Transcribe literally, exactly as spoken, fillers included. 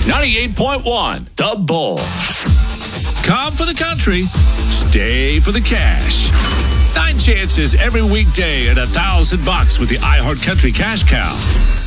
ninety-eight point one, The Bull. Come for the country, stay for the cash. Nine chances every weekday at a thousand bucks with the iHeart Country Cash Cow.